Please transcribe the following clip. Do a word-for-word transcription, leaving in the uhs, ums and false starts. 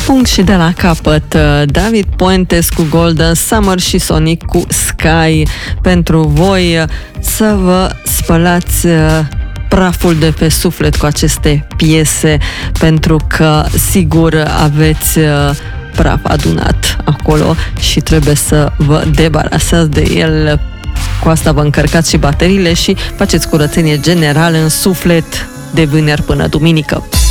punct și de la capăt. David Puentes cu Golden Summer și Sonic cu Sky pentru voi, să vă spălați praful de pe suflet cu aceste piese, pentru că sigur aveți praf adunat acolo și trebuie să vă debarasați de el. Cu asta vă încărcați și bateriile și faceți curățenie generală în suflet de vineri până duminică.